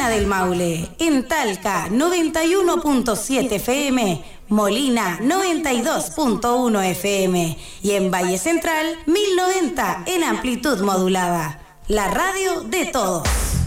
Comuna del Maule. En Talca, 91.7 FM. Molina, 92.1 FM. Y en Valle Central, 1090 en amplitud modulada. La radio de todos.